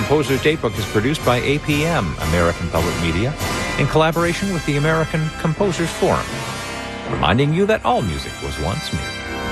Composer's Datebook is produced by APM, American Public Media, in collaboration with the American Composers Forum, reminding you that all music was once music.